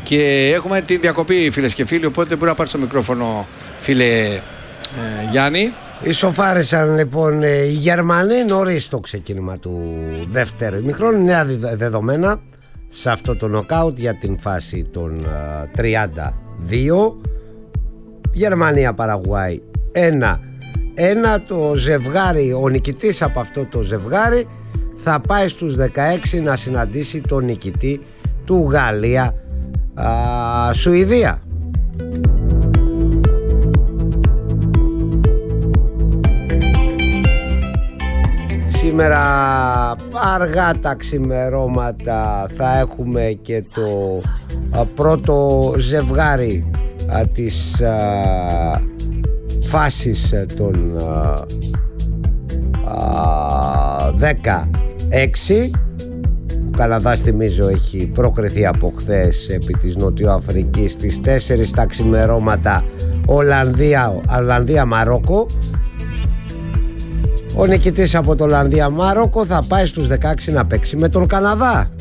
Και έχουμε τη διακοπή, φίλες και φίλοι, οπότε μπορεί να πάρει το μικρόφωνο, φίλε Γιάννη. Ισοφάρισαν λοιπόν οι Γερμανοί νωρίς το ξεκίνημα του δεύτερου ημιχρόνου. Νέα δεδομένα σε αυτό το νοκάουτ για την φάση των 32. Γερμανία-Παραγουάη 1-1. Το ζευγάρι, ο νικητής από αυτό το ζευγάρι θα πάει στους 16 να συναντήσει τον νικητή του Γαλλία-Σουηδία. Σήμερα αργά τα ξημερώματα θα έχουμε και το πρώτο ζευγάρι της φάσης των 16. Ο Καναδάς, θυμίζω, έχει προκριθεί από χθες επί της Νοτιοαφρικής στις 4 τα ξημερώματα Ολλανδία-Μαρόκο. Ο νικητής από το Ολλανδία-Μαρόκο θα πάει στους 16 να παίξει με τον Καναδά.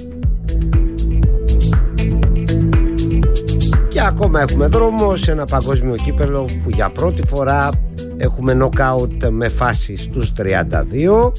Και ακόμα έχουμε δρόμο σε ένα παγκόσμιο κύπελο που για πρώτη φορά έχουμε νοκάουτ με φάση στους 32.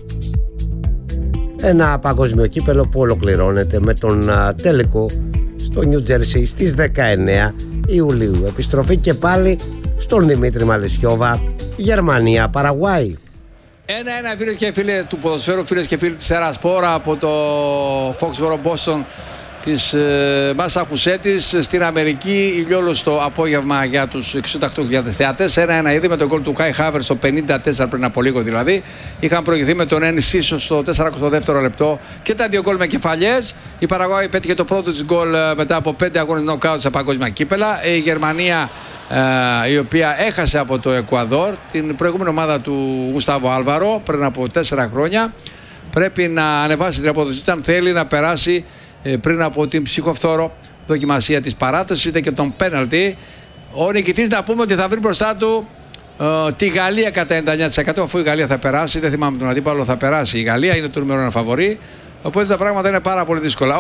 Ένα παγκόσμιο κύπελο που ολοκληρώνεται με τον τελικό στο Νιου Τζέρσι στις 19 Ιουλίου. Επιστροφή και πάλι στον Δημήτρη Μαλαισιώβα, Γερμανία-Παραγουάη. 1-1, φίλες και φίλοι του ποδοσφαίρου, φίλες και φίλοι της Ερασπόρα από το Foxborough Boston της Μασαχουσέτης στην Αμερική. Ηλιόλος το απόγευμα για τους 68.000 θεατές. 1-1 ήδη με τον γκολ του Κάι Χάβερτς στο 54 πριν από λίγο δηλαδή. Είχαν προηγηθεί με τον Ένι Σίσο στο 42ο λεπτό και τα δύο γκολ με κεφαλιές. Η Παραγουάη πέτυχε το πρώτο της γκολ μετά από 5 αγώνες νοκάουτ σε παγκόσμια κύπελα. Η Γερμανία, η οποία έχασε από το Εκουαδόρ την προηγούμενη ομάδα του Γουστάβο Άλβαρο πριν από 4 χρόνια, πρέπει να ανεβάσει την αποδοσία αν θέλει να περάσει πριν από την ψυχοφθόρο δοκιμασία της παράτασης είτε και τον πέναλτι. Ο νικητής, να πούμε ότι θα βρει μπροστά του τη Γαλλία κατά 99%, αφού η Γαλλία θα περάσει, δεν θυμάμαι τον αντίπαλο, θα περάσει η Γαλλία, είναι το νούμερο 1 φαβορί, οπότε τα πράγματα είναι πάρα πολύ δύσκολα.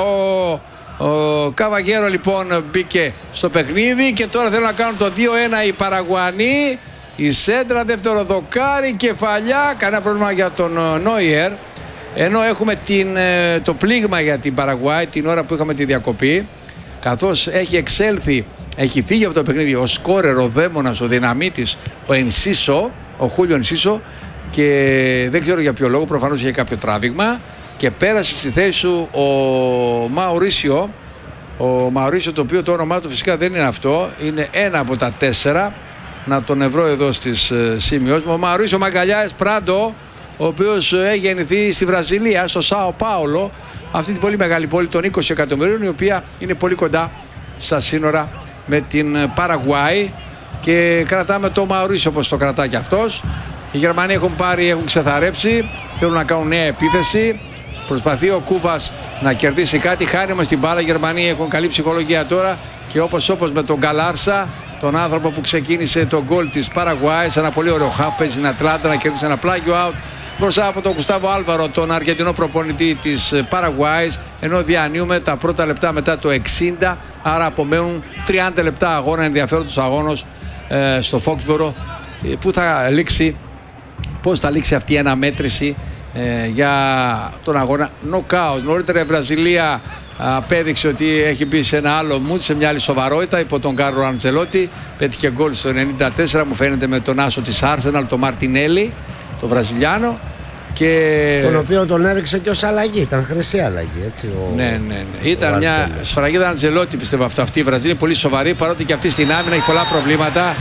Ο Καβαγέρο λοιπόν μπήκε στο παιχνίδι και τώρα θέλουν να κάνουν το 2-1 οι Παραγουανοί. Η σέντρα, δεύτερο δοκάρι, κεφαλιά, κανένα πρόβλημα για τον Νόιερ. Ενώ έχουμε το πλήγμα για την Παραγουάη την ώρα που είχαμε τη διακοπή, καθώς έχει εξέλθει, έχει φύγει από το παιχνίδι ο σκόρερ, ο δαίμονας, ο δυναμίτης, ο Ενσίσο, ο Χούλιο Ενσίσο, και δεν ξέρω για ποιο λόγο, προφανώς είχε κάποιο τράβηγμα, και πέρασε στη θέση του ο Μαουρίσιο. Ο Μαουρίσιο, το οποίο το όνομά του φυσικά δεν είναι αυτό, είναι ένα από τα 4, να τον ευρώ εδώ στις σημειώσεις μου. Ο Μαουρίσιο Μαγκαλιάες Πράντο, ο οποίος έχει γεννηθεί στη Βραζιλία, στο Σάο Πάολο, αυτή την πολύ μεγάλη πόλη των 20 εκατομμυρίων, η οποία είναι πολύ κοντά στα σύνορα με την Παραγουάη, και κρατάμε το Μαουρίσιο όπως το κρατά και αυτός. Οι Γερμανοί έχουν ξεθαρέψει, θέλουν να κάνουν νέα επίθεση. Προσπαθεί ο Κούβας να κερδίσει κάτι, χάνει όμως την μπάλα. Οι Γερμανοί έχουν καλή ψυχολογία τώρα και όπως με τον Γκαλάρσα, τον άνθρωπο που ξεκίνησε τον γκολ της Παραγουάης, ένα πολύ ωραίο χαφ, παίζει στην Ατλάντα να κερδίσει ένα πλάγιο out μπροστά από τον Γουστάβο Άλβαρο, τον Αργεντινό προπονητή της Παραγουάης, ενώ διανύουμε τα πρώτα λεπτά μετά το 60, άρα απομένουν 30 λεπτά αγώνα, ενδιαφέροντος αγώνος στο Foxborough, που θα λήξει, πώς θα λήξει αυτή η αναμέτρηση για τον αγώνα νοκάουτ. Νωρίτερα η Βραζιλία απέδειξε ότι έχει μπει σε ένα άλλο mood, σε μια άλλη σοβαρότητα υπό τον Κάρλο Αντζελότη. Πέτυχε γκολ στο 94, μου φαίνεται, με τον άσο της Arsenal, τον Μαρτινέλη, τον Βραζιλιάνο, και τον οποίο τον έριξε και ως αλλαγή, ήταν χρυσή αλλαγή, έτσι. Ναι. Ήταν μια σφραγίδα Αντζελότη, πιστεύω αυτό. Αυτή η Βραζιλία είναι πολύ σοβαρή, παρότι και αυτή στην άμυνα έχει πολλά προβλήματα.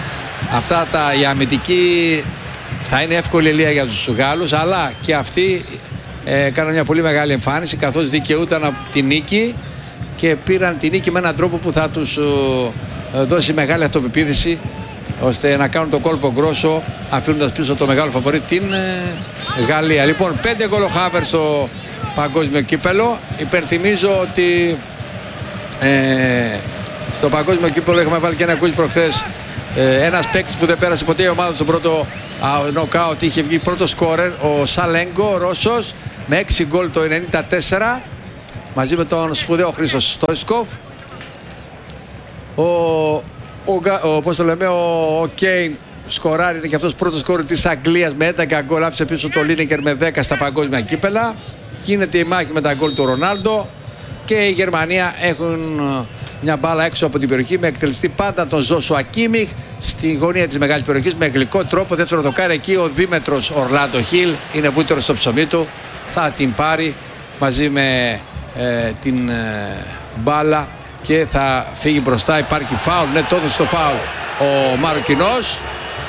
Η αμυντική θα είναι εύκολη ελεία για τους Γάλλους, αλλά και αυτοί έκαναν μια πολύ μεγάλη εμφάνιση, καθώς δικαιούταν την νίκη και πήραν την νίκη με έναν τρόπο που θα τους δώσει μεγάλη αυτοπεποίθηση, ώστε να κάνουν το κόλπο γκρόσο, αφήνοντας πίσω το μεγάλο φαβορί, την Γαλλία. Λοιπόν, 5 γκολ ο Χάβερτς στο παγκόσμιο κύπελο. Υπενθυμίζω ότι στο παγκόσμιο κύπελο έχουμε βάλει και ένα quiz προχθές. Ένας παίκτης που δεν πέρασε ποτέ η ομάδα στο πρώτο νοκάουτ, είχε βγει πρώτο σκόρερ, ο Σαλέγκο, ο Ρώσος, με 6 γκολ το 94, μαζί με τον σπουδαίο Χρήστο Στόισκοφ. Πώς το λέμε, ο Κέιν σκοράρει, είναι και αυτός πρώτος σκόρερ της Αγγλίας με 11 γκολ, άφησε πίσω το Λίνεκερ με 10 στα παγκόσμια κύπελα. Γίνεται η μάχη με τα γκολ του Ρονάλντο και η Γερμανία έχουν μια μπάλα έξω από την περιοχή με εκτελεστή πάντα τον Ζόσουα Κίμιχ στη γωνία της μεγάλης περιοχής με γλυκό τρόπο. Δεύτερο δοκάρι εκεί ο δίμετρος Ορλάντο Χιλ, είναι βούτυρος στο ψωμί του, θα την πάρει μαζί με την μπάλα και θα φύγει μπροστά. Υπάρχει φάουλ, ναι, τότε στο φάουλ ο Μαροκινός.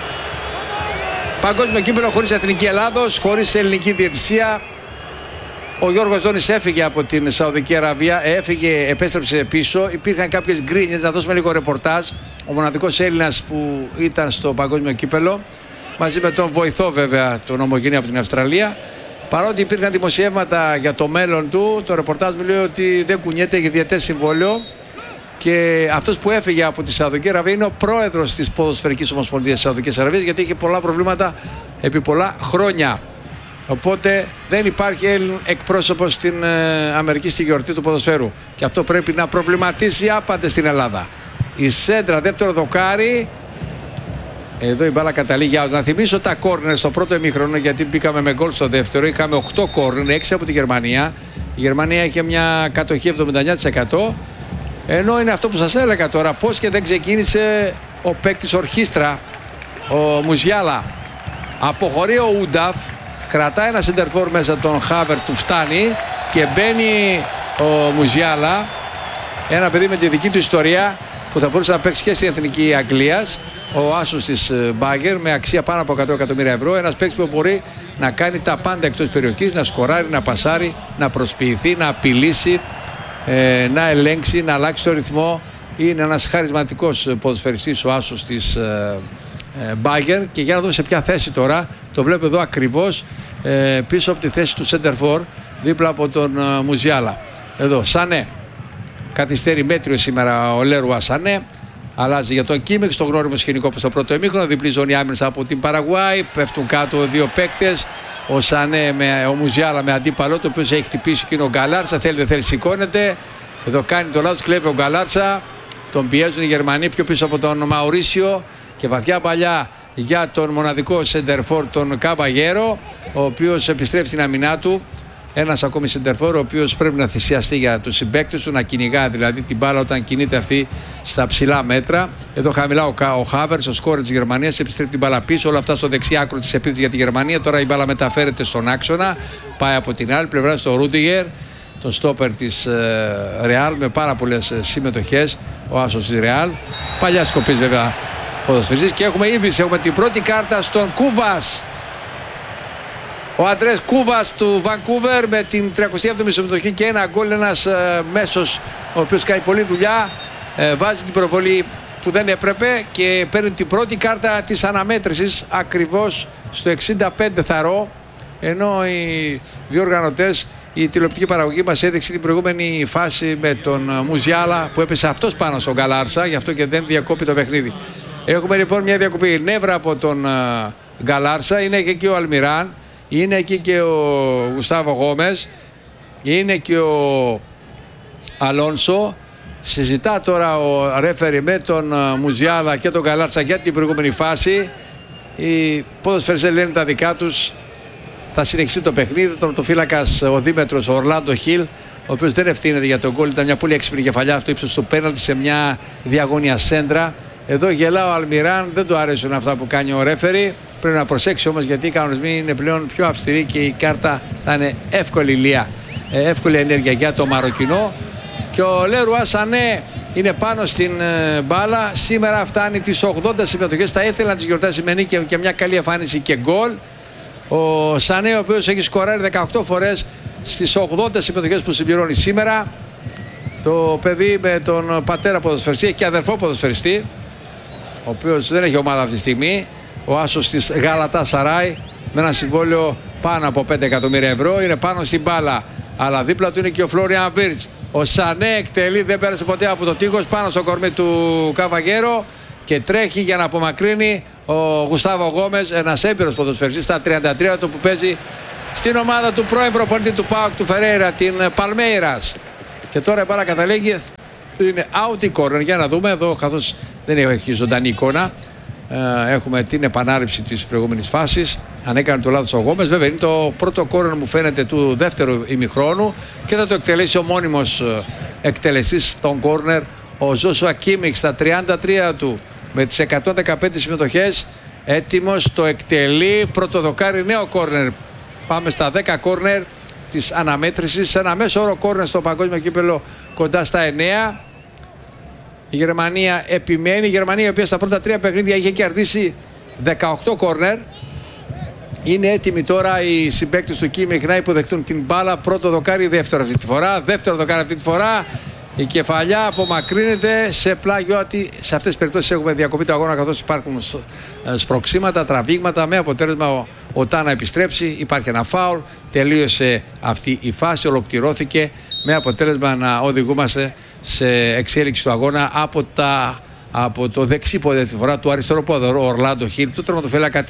Παγκόσμιο κύπελλο χωρίς Εθνική Ελλάδος, χωρίς ελληνική διαιτησία. Ο Γιώργος Δόνης έφυγε από την Σαουδική Αραβία, επέστρεψε πίσω. Υπήρχαν κάποιες γκρίνιες, να δώσουμε λίγο ρεπορτάζ. Ο μοναδικός Έλληνας που ήταν στο παγκόσμιο κύπελλο, μαζί με τον βοηθό βέβαια, τον ομογενή από την Αυστραλία. Παρότι υπήρχαν δημοσιεύματα για το μέλλον του, το ρεπορτάζ μου λέει ότι δεν κουνιέται, έχει διετές συμβόλαιο. Και αυτός που έφυγε από τη Σαουδική Αραβία είναι ο πρόεδρος της Ποδοσφαιρικής Ομοσπονδίας της Σαουδικής Αραβίας, γιατί είχε πολλά προβλήματα επί πολλά χρόνια. Οπότε δεν υπάρχει Έλλην εκπρόσωπος στην Αμερική στη γιορτή του ποδοσφαίρου. Και αυτό πρέπει να προβληματίσει άπαντες στην Ελλάδα. Η σέντρα, δεύτερο δοκάρι. Εδώ η μπάλα καταλήγει. Να θυμίσω τα κόρνερ στο πρώτο ημίχρονο, γιατί μπήκαμε με γκολ στο δεύτερο. Είχαμε 8 κόρνερ, 6 από τη Γερμανία. Η Γερμανία είχε μια κατοχή 79%. Ενώ είναι αυτό που σας έλεγα τώρα, πώς και δεν ξεκίνησε ο παίκτης ορχήστρα, ο Μουζιάλα. Αποχωρεί ο Ούνταφ, κρατάει ένα σεντερφόρ μέσα, τον Χάβερ του φτάνει και μπαίνει ο Μουζιάλα, ένα παιδί με τη δική του ιστορία που θα μπορούσε να παίξει και στην Εθνική Αγγλίας, ο άσος της Μπάγκερ με αξία πάνω από 100 εκατομμύρια ευρώ. Ένας παίκτης που μπορεί να κάνει τα πάντα εκτός περιοχής, να σκοράρει, να πασάρει, να προσποιηθεί, να απειλήσει, να ελέγξει, να αλλάξει το ρυθμό. Είναι ένας χαρισματικός ποδοσφαιριστής ο άσος της Μπάγκερ. Και για να δούμε σε ποια θέση τώρα, το βλέπω εδώ ακριβώς πίσω από τη θέση του Σέντερφορ, δίπλα από τον Μουζιάλα. Εδώ Σανέ, καθυστέρει μέτριο σήμερα ο Λέρουα Σανέ, αλλάζει για τον Κίμιχ στο γνώριμο σκηνικό όπως το πρώτο ημίχρονο. Διπλή ζώνη άμυνας από την Παραγουάη, πέφτουν κάτω δύο παίκτες. Ο Σανέ ο Μουζιάλα με αντίπαλό, το οποίο έχει χτυπήσει και είναι ο Γκαλάρτσα. Θέλει δεν θέλει, σηκώνεται. Εδώ κάνει το λάθος, κλέβει ο Γκαλάρτσα. Τον πιέζουν οι Γερμανοί πιο πίσω από τον Μαουρίσιο. Και βαθιά παλιά για τον μοναδικό σεντερφόρ, τον Καμπαγέρο, ο οποίος επιστρέφει στην αμυνά του. Ένας ακόμη σεντερφόρ, ο οποίος πρέπει να θυσιαστεί για τους συμπαίκτες του, να κυνηγά δηλαδή την μπάλα όταν κινείται αυτή στα ψηλά μέτρα. Εδώ χαμηλά ο Χάβερς, ο σκόρερ της Γερμανίας, επιστρέφει την μπάλα πίσω. Όλα αυτά στο δεξί άκρο της επίθεσης για τη Γερμανία. Τώρα η μπάλα μεταφέρεται στον άξονα, πάει από την άλλη πλευρά στο Ρούντιγερ, τον στόπερ της Ρεάλ, με πάρα πολλές συμμετοχές, ο άσος της Ρεάλ. Παλιά σκοπής βέβαια ποδοσφαιριστής. Και έχουμε είδηση, έχουμε την πρώτη κάρτα στον Κούβας. Ο Αντρές Κούβας του Βανκούβερ με την 37η συμμετοχή και ένα γκολ, ένας μέσος ο οποίος κάνει πολλή δουλειά, βάζει την προβολή που δεν έπρεπε και παίρνει την πρώτη κάρτα της αναμέτρησης ακριβώς στο 65 θαρό, ενώ οι διοργανωτές, η τηλεοπτική παραγωγή μας έδειξε την προηγούμενη φάση με τον Μουζιάλα που έπεσε αυτός πάνω στον Γκαλάρτσα, γι' αυτό και δεν διακόπη το παιχνίδι. Έχουμε λοιπόν μια διακοπή νεύρα από τον Γκαλάρτσα, είναι και εκεί ο Αλμιράν, είναι εκεί και ο Γουστάβο Γόμες, είναι και ο Αλόνσο. Συζητά τώρα ο ρέφερι με τον Μουζιάλα και τον Γκαλάρτσα για την προηγούμενη φάση. Οι ποδοσφαιριστές λένε τα δικά τους. Θα συνεχίσει το παιχνίδι. Τον φύλακας ο δίμετρος, ο Ορλάντο Χιλ, ο οποίος δεν ευθύνεται για τον γκολ. Ήταν μια πολύ έξυπνη κεφαλιά στο ύψος του πέναλτι σε μια διαγώνια σέντρα. Εδώ γελά ο Αλμιράν, δεν του αρέσουν αυτά που κάνει ο ρέφερι. Πρέπει να προσέξει όμως, γιατί οι κανονισμοί είναι πλέον πιο αυστηροί και η κάρτα θα είναι εύκολη ενέργεια για το Μαροκινό. Και ο Λέρουα Σανέ είναι πάνω στην μπάλα. Σήμερα φτάνει τις 80 συμμετοχές. Θα ήθελα να τις γιορτάσει με νίκη και μια καλή εμφάνιση και γκολ. Ο Σανέ, ο οποίος έχει σκοράρει 18 φορές στις 80 συμμετοχές που συμπληρώνει σήμερα. Το παιδί με τον πατέρα ποδοσφαιριστή και αδερφό ποδοσφαιριστή, ο οποίος δεν έχει ομάδα αυτή τη στιγμή. Ο άσος της Γαλατά Σαράι με ένα συμβόλαιο πάνω από 5 εκατομμύρια ευρώ. Είναι πάνω στην μπάλα, αλλά δίπλα του είναι και ο Φλόριαν Βίρτς. Ο Σανέ εκτελεί, δεν πέρασε ποτέ από το τείχος, πάνω στο κορμί του Καβαγέρο και τρέχει για να απομακρύνει ο Γουστάβο Γόμες, ένας έμπειρος ποδοσφαιριστής στα 33 του που παίζει στην ομάδα του πρώην προπονητή του ΠΑΟΚ του Φερέιρα, την Παλμέιρας. Και τώρα η μπάλα καταλήγει Είναι out η corner. Για να δούμε εδώ, καθώς δεν έχει ζωντανή εικόνα. Έχουμε την επανάληψη της προηγούμενης φάσης. Αν έκανε το λάθος ο Γόμες, βέβαια είναι το πρώτο corner μου φαίνεται του δεύτερου ημιχρόνου και θα το εκτελέσει ο μόνιμος εκτελεστής των corner, ο Ζόσουα Κίμιχ, στα 33 του με τις 115 συμμετοχές. Έτοιμος, το εκτελεί, πρώτο δοκάρι, νέο corner. Πάμε στα 10 corner της αναμέτρησης, σε ένα μέσο όρο corner στο παγκόσμιο κύπελλο κοντά στα 9. Η Γερμανία επιμένει, η Γερμανία η οποία στα πρώτα 3 παιχνίδια είχε κερδίσει 18 corner. Είναι έτοιμοι τώρα οι συμπαίκτες του Κίμιχ να υποδεχτούν την μπάλα. Πρώτο δοκάρι, δεύτερο αυτή τη φορά. Δεύτερο δοκάρι αυτή τη φορά. Η κεφαλιά απομακρύνεται σε πλάγιο. Ότι σε αυτές τις περιπτώσεις έχουμε διακοπή του αγώνα, καθώς υπάρχουν σπροξήματα, τραβήγματα. Με αποτέλεσμα ο Τά να επιστρέψει. Υπάρχει ένα φάουλ. Τελείωσε αυτή η φάση. Ολοκληρώθηκε με αποτέλεσμα να οδηγούμαστε σε εξέλιξη του αγώνα από το δεξί πόδι τη φορά του αριστερό πόδι, ο Ορλάντο Χιλ, του τερματοφύλακα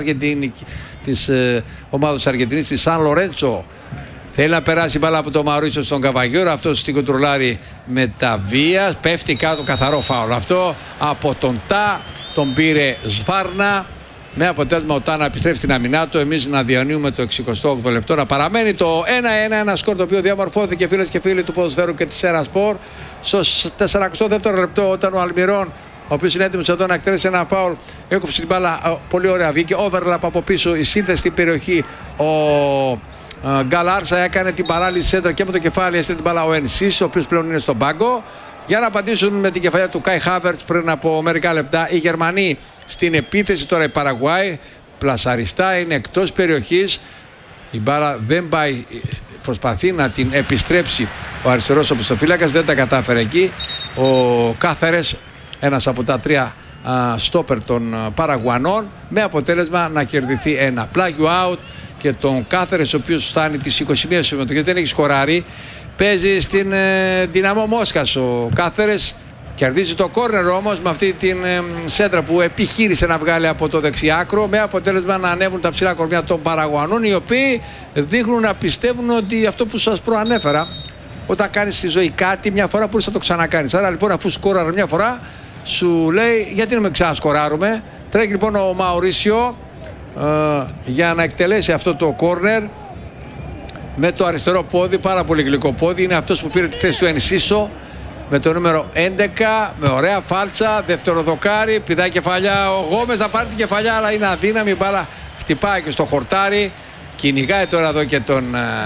της ομάδας Αργεντινής, της Σαν Λορέντσο. Θέλει να περάσει μπάλα από το Μαουρίσιο στον Καβαγιόρο. Αυτός την κοντρολάρει με τα βία. Πέφτει κάτω, καθαρό φάουλ αυτό από τον Τά. Τον πήρε Σβάρνα. Με αποτέλεσμα ο Τά να επιστρέψει στην αμυνά του. Εμείς να διανύουμε το 68ο λεπτό. Να παραμένει το 1-1. Ένα σκορ το οποίο διαμορφώθηκε, φίλες και φίλοι του ποδοσφαίρου και της Σέρα Σπορ, στο 42ο λεπτό, όταν ο Αλμυρών, ο οποίος είναι έτοιμος εδώ να εκτελέσει ένα φάουλ, έκοψε την μπάλα. Πολύ ωραία. Βγήκε overlap από πίσω. Η σύνθεση στην περιοχή. Ο Γκαλάρσα έκανε την παράλληλη σέντρα και με το κεφάλι έστειλε την μπάλα ο Ενσής, ο οποίος πλέον είναι στον πάγκο. Για να απαντήσουν με την κεφαλιά του Κάι Χάβερτς πριν από μερικά λεπτά οι Γερμανοί στην επίθεση. Τώρα η Παραγουάη πλασαριστά, είναι εκτός περιοχής. Η μπάλα δεν πάει, προσπαθεί να την επιστρέψει ο αριστερός οπισθοφύλακας, δεν τα κατάφερε εκεί. Ο Κάθερες, ένας από τα 3 στόπερ των Παραγουανών, με αποτέλεσμα να κερδιθεί ένα πλάγιο out και τον Κάθερες, ο οποίος φτάνει τις 21 συμμετοχές, δεν έχει σκοράρει. Παίζει στην Δυναμό Μόσχας ο Κάθερες. Κερδίζει το κόρνερ όμως με αυτή την σέντρα που επιχείρησε να βγάλει από το δεξιάκρο, με αποτέλεσμα να ανέβουν τα ψηλά κορμιά των Παραγουανών, οι οποίοι δείχνουν να πιστεύουν ότι αυτό που σας προανέφερα, όταν κάνεις στη ζωή κάτι μια φορά μπορείς να το ξανακάνεις. Άρα λοιπόν, αφού σκόραρε μια φορά, σου λέει γιατί να με ξανασκοράρουμε. Τρέχει λοιπόν ο Μαουρίσιο για να εκτελέσει αυτό το κόρνερ με το αριστερό πόδι, πάρα πολύ γλυκό πόδι. Είναι αυτός που πήρε τη θέση του Ενσίσο με το νούμερο 11, με ωραία φάλτσα, δεύτερο δοκάρι, πηδάει κεφαλιά ο Γόμες, να πάρει την κεφαλιά, αλλά είναι αδύναμη, η μπάλα χτυπάει και στο χορτάρι. Κυνηγάει τώρα εδώ και τον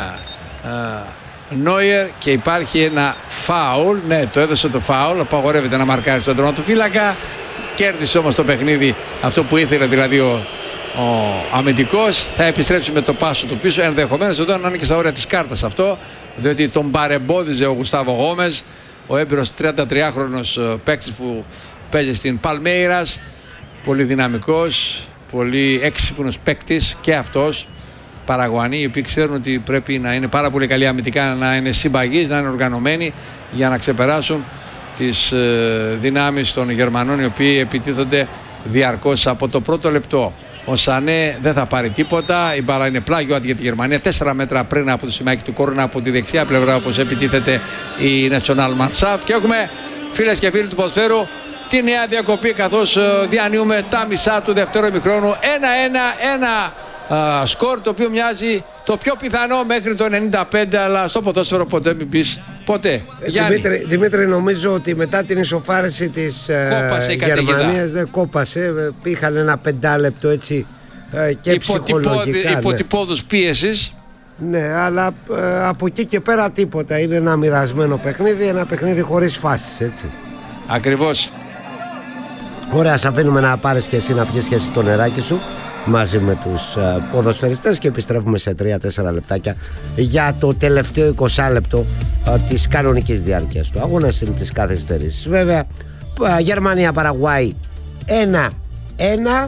Νόιερ και υπάρχει ένα φάουλ. Ναι, το έδωσε το φάουλ, απαγορεύεται να μαρκάρει στον τερματοφύλακα. Κέρδισε όμως το παιχνίδι αυτό που ήθελε, δηλαδή ο αμυντικός. Θα επιστρέψει με το πάσο του πίσω, ενδεχομένως εδώ να είναι και στα όρια της κάρτας αυτό, διότι τον παρεμπόδιζε ο Γουστάβο Γόμες, ο έμπειρος 33χρονος παίκτης που παίζει στην Παλμέιρας, πολύ δυναμικός, πολύ έξυπνος παίκτης και αυτός. Παραγουανοί, οι οποίοι ξέρουν ότι πρέπει να είναι πάρα πολύ καλοί αμυντικά, να είναι συμπαγείς, να είναι οργανωμένοι για να ξεπεράσουν τις δυνάμεις των Γερμανών, οι οποίοι επιτίθονται διαρκώς από το πρώτο λεπτό. Ο Σανέ δεν θα πάρει τίποτα. Η μπάλα είναι πλάγιο άδεια για τη Γερμανία. 4 μέτρα πριν από το σημάκι του κόρνα από τη δεξιά πλευρά, όπως επιτίθεται η Nationalmannschaft. Και έχουμε, φίλες και φίλοι του ποδοσφαίρου, τη νέα διακοπή, καθώς διανύουμε τα μισά του δεύτερου ημιχρόνου. 1-1, σκορ το οποίο μοιάζει το πιο πιθανό μέχρι το 95, αλλά στο ποδόσφαιρο ποτέ μην πεις ποτέ. Δημήτρη, νομίζω ότι μετά την ισοφάριση της Γερμανίας δεν κόπασε, είχαν ένα 5 λεπτό έτσι και ψυχολογικά. Υποτυπώδους πίεσης. Ναι, αλλά από εκεί και πέρα τίποτα. Είναι ένα μοιρασμένο παιχνίδι, ένα παιχνίδι χωρίς φάσεις, έτσι. Ακριβώς. Ωραία, σε αφήνουμε να πάρεις και εσύ να πιεις και εσύ το νεράκι σου μαζί με τους ποδοσφαιριστές και επιστρέφουμε σε 3-4 λεπτάκια για το τελευταίο 20 λεπτό της κανονικής διάρκειας του αγώνα, στην της καθυστερήσης. Βέβαια, Γερμανία-Παραγουάη 1-1.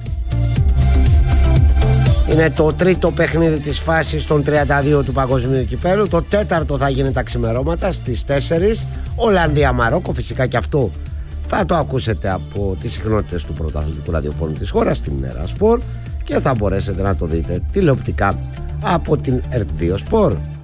Είναι το τρίτο παιχνίδι της φάσης των 32 του Παγκοσμίου Κυπέλλου. Το τέταρτο θα γίνει τα ξημερώματα στις 4. Ολλανδία-Μαρόκο, φυσικά και αυτό θα το ακούσετε από τις συχνότητες του πρωταθλητικού ραδιοφώνου της χώρας, στην Σέρα Σπορ, και θα μπορέσετε να το δείτε τηλεοπτικά από την RT2 Sport.